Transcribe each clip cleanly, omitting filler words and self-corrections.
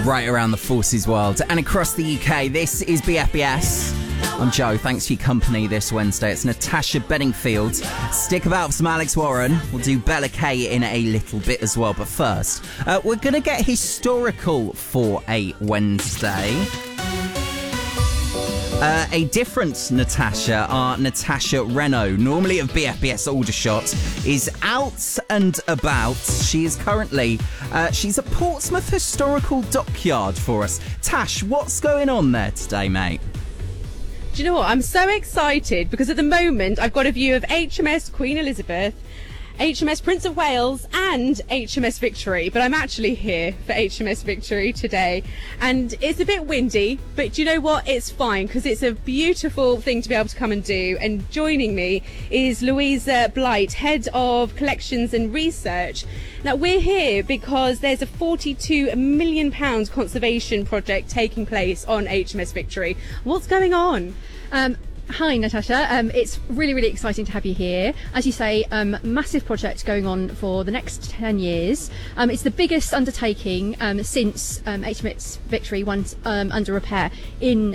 right around the forces world and across the UK. This is BFBS. I'm Joe. Thanks for your company this Wednesday. It's Natasha Bedingfield. Stick about for some Alex Warren. We'll do Bella Kay in a little bit as well. But first, we're going to get historical for a Wednesday. A different Natasha, our Natasha Renault, normally of BFBS Aldershot, is out and about. She is currently, she's at Portsmouth Historical Dockyard for us. Tash, what's going on there today, mate? Do you know what? I'm so excited because at the moment I've got a view of HMS Queen Elizabeth, HMS Prince of Wales and HMS Victory, but I'm actually here for HMS Victory today and it's a bit windy, but do you know what? It's fine because it's a beautiful thing to be able to come and do. And joining me is Louisa Blight, Head of Collections and Research. Now we're here because there's a £42 million conservation project taking place on HMS Victory. What's going on? Hi Natasha, it's really exciting to have you here. As you say, massive project going on for the next 10 years. It's the biggest undertaking since HMS Victory went under repair in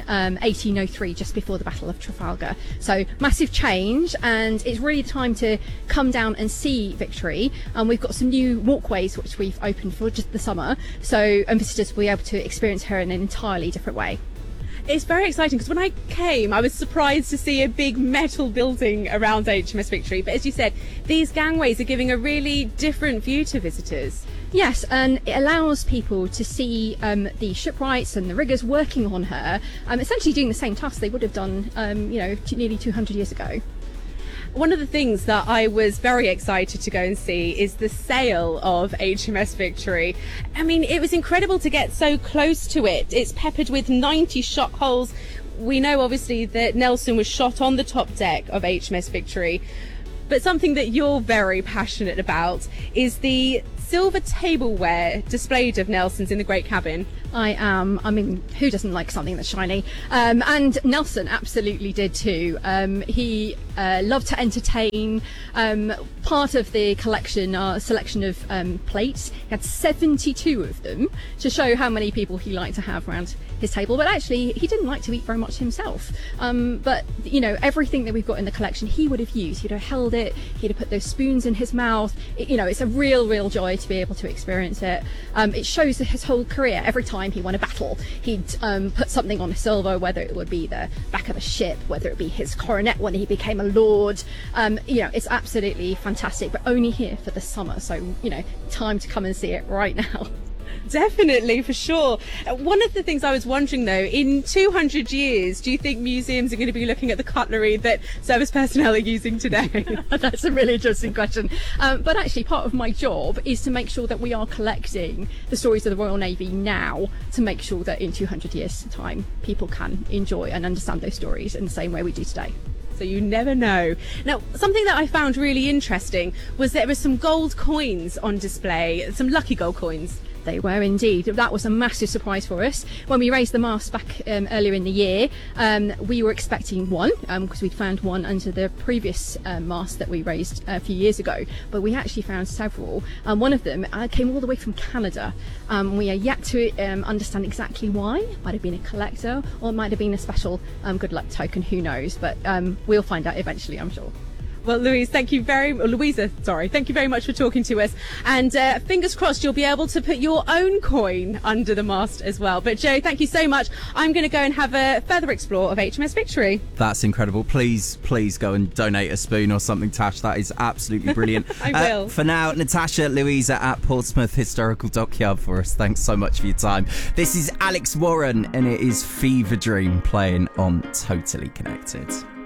1803, just before the Battle of Trafalgar. So massive change, and it's really the time to come down and see Victory. We've got some new walkways which we've opened for just the summer, so visitors will be able to experience her in an entirely different way. It's very exciting because when I came, I was surprised to see a big metal building around HMS Victory. But as you said, these gangways are giving a really different view to visitors. Yes, and it allows people to see the shipwrights and the riggers working on her, essentially doing the same task they would have done, nearly 200 years ago. One of the things that I was very excited to go and see is the sail of HMS Victory. I mean, it was incredible to get so close to it. It's peppered with 90 shot holes. We know obviously that Nelson was shot on the top deck of HMS Victory, but something that you're very passionate about is the silver tableware displayed of Nelson's in the Great Cabin. I am. I mean, who doesn't like something that's shiny? And Nelson absolutely did too. He loved to entertain. Part of the collection are a selection of plates. He had 72 of them to show how many people he liked to have around his table. But actually, he didn't like to eat very much himself. But, you know, everything that we've got in the collection, he would have used. He'd have held it. He'd have put those spoons in his mouth. It's a real joy to be able to experience it. It shows his whole career. Every time he won a battle, he'd put something on a silver, whether it would be the back of a ship, whether it be his coronet when he became a lord. It's absolutely fantastic, but only here for the summer. So, time to come and see it right now. Definitely, for sure. One of the things I was wondering though, in 200 years, do you think museums are going to be looking at the cutlery that service personnel are using today? That's a really interesting question. But actually, part of my job is to make sure that we are collecting the stories of the Royal Navy now, to make sure that in 200 years' time, people can enjoy and understand those stories in the same way we do today. So you never know. Now, something that I found really interesting was there were some gold coins on display, some lucky gold coins. They were indeed. That was a massive surprise for us. When we raised the mast back earlier in the year, we were expecting one, because we'd found one under the previous mast that we raised a few years ago, but we actually found several. One of them came all the way from Canada. We are yet to understand exactly why. It might have been a collector, or it might have been a special good luck token, who knows, but we'll find out eventually, I'm sure. Well, Louisa, thank you very much for talking to us. And fingers crossed you'll be able to put your own coin under the mast as well. But Joe, thank you so much. I'm going to go and have a further explore of HMS Victory. That's incredible. Please go and donate a spoon or something, Tash. That is absolutely brilliant. I will. For now, Natasha, Louisa at Portsmouth Historical Dockyard for us. Thanks so much for your time. This is Alex Warren, and it is Fever Dream playing on Totally Connected.